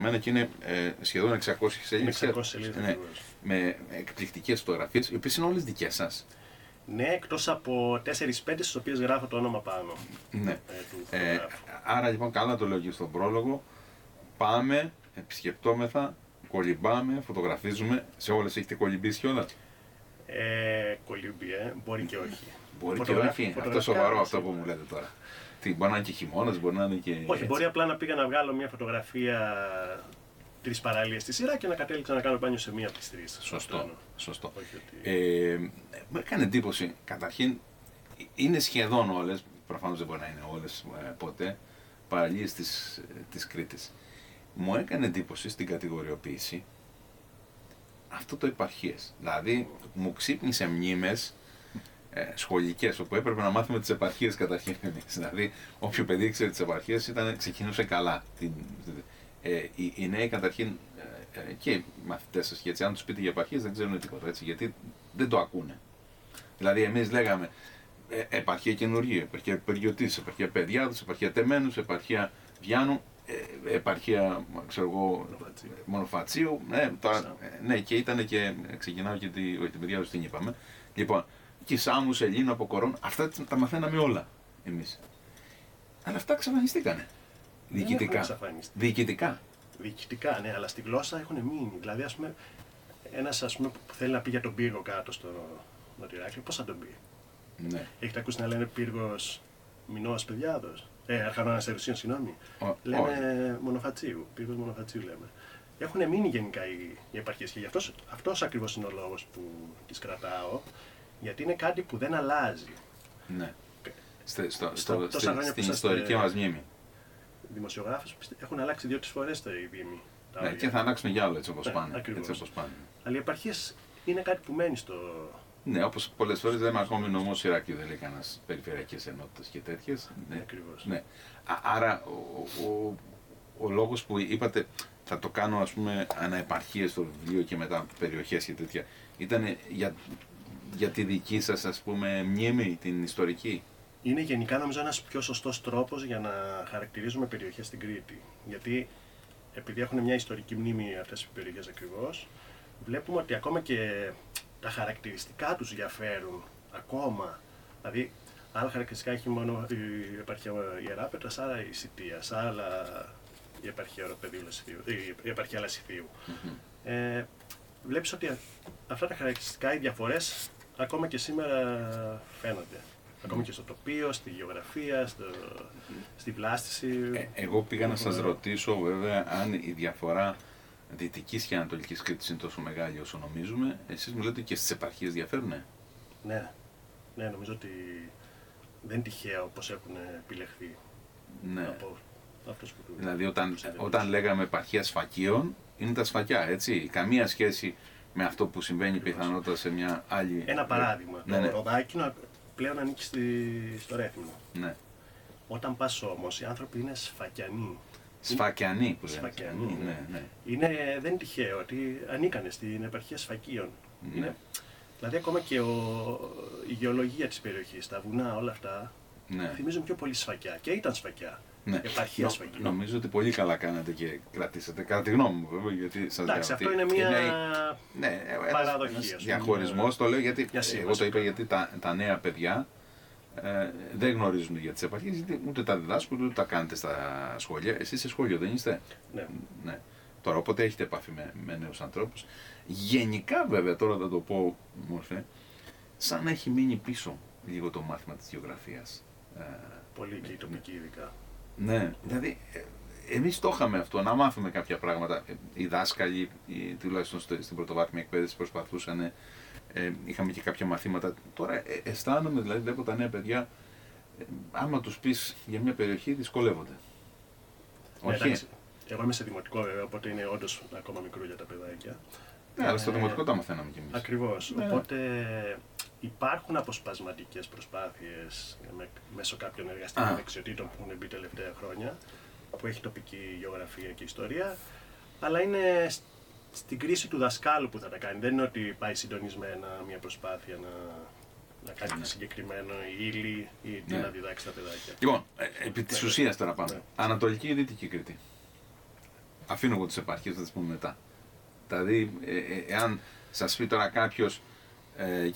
Μένα και είναι σχεδόν 600 σελίδες. 600 σελίδες. Ναι, με εκπληκτικές φωτογραφίες, οι οποίες είναι όλες δικές σας. Ναι, εκτός από 4-5 στις οποίες γράφω το όνομα πάνω. Ναι. Του φωτογράφου. Άρα λοιπόν, καλά το λέω και στον πρόλογο. Πάμε, επισκεπτόμεθα, κολυμπάμε, φωτογραφίζουμε. Σε όλες έχετε κολυμπήσει κιόλας? Κολύμπι, μπορεί και όχι. Μπορεί και όχι. Αυτό σοβαρό αυτό που μου λέτε τώρα. Τι, μπορεί να είναι και χειμώνας, μπορεί να είναι και. Όχι, έτσι. Μπορεί απλά να πήγα να βγάλω μια φωτογραφία 3 παραλίες στη σειρά και να κατέληξα να κάνω μπάνιο σε μία από τις 3. Σωστό. Ότι... Μου έκανε εντύπωση, καταρχήν, είναι σχεδόν όλες, προφανώς δεν μπορεί να είναι όλες ποτέ, παραλίες της Κρήτης. Μου έκανε εντύπωση στην κατηγοριοποίηση αυτό το επαρχίες. Δηλαδή, μου ξύπνησε μνήμες σχολικές, όπου έπρεπε να μάθουμε τις επαρχίες καταρχήν εμείς. Δηλαδή, όποιο παιδί ήξερε τις επαρχίες ξεκινούσε καλά. Οι νέοι καταρχήν και οι μαθητές σας, γιατί αν τους πείτε για επαρχίες δεν ξέρουν τίποτα, έτσι, γιατί δεν το ακούνε. Δηλαδή, εμείς λέγαμε επαρχία Καινουργίου, επαρχία Περιωτής, επαρχία Παιδιάδος, επαρχία Τεμένους, επαρχία Βιάνου, επαρχία, ξέρω εγώ, Μονοφατσίου. Ναι, και ήταν και ξεκινάω και την Παιδιάδος την είπαμε. Λοιπόν, και Σάμου, Ελλήνου, από Κορών, αυτά τα μαθαίναμε όλα εμείς. Αλλά αυτά εξαφανιστήκανε. Διοικητικά, ναι, αλλά στη γλώσσα έχουν μείνει. Δηλαδή, ας πούμε, ένας που θέλει να πει για τον πύργο κάτω στο Νοτιοράκλειο, πώς θα τον πει? Ναι. Έχετε ακούσει να λένε πύργος Μινώας Παιδιάδος? Αρχανώνας Ερουσίων, συγγνώμη. Λένε Μονοφατσίου, πύργος Μονοφατσίου λέμε. Έχουν μείνει γενικά οι επαρχίες και γι' αυτός ακριβώς είναι ο λόγος που τις κρατάω, γιατί είναι κάτι που δεν αλλάζει. Ναι. Στην ιστορική μας μνήμη. Δημοσιογράφους έχουν αλλάξει 2-3 φορές οι δήμοι. Ναι, και θα αλλάξουν κι άλλο έτσι όπως πάνε. Αλλά οι επαρχίες είναι κάτι που μένει στο. Ναι, όπως πολλές φορές λέμε ακόμη νομός Ηράκλειο δεν λέει κανένας, περιφερειακές ενότητες και τέτοιες. Ναι, ακριβώς. Ναι. Άρα ο λόγος που είπατε θα το κάνω, ας πούμε, αναεπαρχίες στο βιβλίο και μετά περιοχές και τέτοια, ήταν για τη δική σας, ας πούμε, μνήμη, την ιστορική? Είναι γενικά νομίζω ένας πιο σωστός τρόπος για να χαρακτηρίζουμε περιοχές στην Κρήτη. Γιατί επειδή έχουν μια ιστορική μνήμη αυτές οι περιοχές ακριβώς, βλέπουμε ότι ακόμα και τα χαρακτηριστικά τους διαφέρουν ακόμα. Δηλαδή, άλλα χαρακτηριστικά έχει μόνο η επαρχία Ιεράπετρας, άρα η Σιτίας, άλλα η επαρχία Οροπεδίου, η επαρχία Λασιθίου. Βλέπεις ότι αυτά τα χαρακτηριστικά, οι διαφορές, ακόμα και σήμερα φαίνονται. Ακόμη και στο τοπίο, στη γεωγραφία, στη βλάστηση. Εγώ πήγα να σας ρωτήσω βέβαια αν η διαφορά Δυτικής και Ανατολικής Κρήτης είναι τόσο μεγάλη όσο νομίζουμε. Εσείς μου λέτε και στις επαρχίες διαφέρουνε. Ναι, νομίζω ότι δεν είναι τυχαίο πως έχουν επιλεχθεί από αυτούς που. Δηλαδή όταν λέγαμε επαρχία Σφακίων, είναι τα Σφακιά, έτσι. Καμία σχέση με αυτό που συμβαίνει πιθανότατα σε μια άλλη. Ένα παράδειγμα. Το Ροδάκινο πλέον ανήκει στο Ρέθυμνο. Ναι. Όταν πας όμως, οι άνθρωποι είναι Σφακιανοί. Σφακιανοί που λένε. Σφακιανοί, ναι. Δεν είναι τυχαίο ότι ανήκανε στην επαρχία Σφακίων. Ναι. Δηλαδή ακόμα και η γεωλογία της περιοχής, τα βουνά, όλα αυτά, θυμίζουν πιο πολύ Σφακιά. Και ήταν Σφακιά. Ναι. Επαρχία Σφακίων. Νομίζω ότι πολύ καλά κάνατε και κρατήσατε. Κατά τη γνώμη μου, βέβαια, γιατί σας λέω. Εντάξει, αυτό είναι μια παραδοχή. Διαχωρισμός, το λέω γιατί. Εγώ το είπα γιατί τα νέα παιδιά δεν γνωρίζουν για τις επαρχίες, γιατί ούτε τα διδάσκουν ούτε τα κάνετε στα σχολεία. Εσείς σε σχολείο δεν είστε? Ναι. Τώρα, όποτε έχετε επαφή με νέους ανθρώπους, γενικά βέβαια, τώρα θα το πω μόρφε, σαν να έχει μείνει πίσω λίγο το μάθημα της γεωγραφίας. Πολύ και η τοπική ειδικά. Ναι, δηλαδή εμείς το είχαμε αυτό, να μάθουμε κάποια πράγματα. Οι δάσκαλοι, τουλάχιστον στην πρωτοβάθμια εκπαίδευση, προσπαθούσαν. Είχαμε και κάποια μαθήματα. Τώρα αισθάνομαι, δηλαδή βλέπω τα νέα παιδιά, άμα τους πεις για μια περιοχή δυσκολεύονται. Όχι. Εντάξει, εγώ είμαι σε δημοτικό βέβαια, οπότε είναι όντως ακόμα μικρό για τα παιδάκια. Ναι, αλλά στο δημοτικό τα μαθαίναμε κι εμείς. Ακριβώς. Ναι. Οπότε υπάρχουν αποσπασματικές προσπάθειες μέσω κάποιων εργαστικών δεξιοτήτων που έχουν μπει τελευταία χρόνια, που έχει τοπική γεωγραφία και ιστορία, αλλά είναι στην κρίση του δασκάλου που θα τα κάνει. Δεν είναι ότι πάει συντονισμένα μια προσπάθεια να κάνει συγκεκριμένο ύλη ή τι να διδάξει τα παιδάκια. Λοιπόν, επί της ουσίας τώρα πάμε. Ανατολική ή Δυτική Κρήτη? αφήνω εγώ τις επαρχίες, θα τις πούμε μετά. Δηλαδή, εάν σας πει τώρα κάποιος,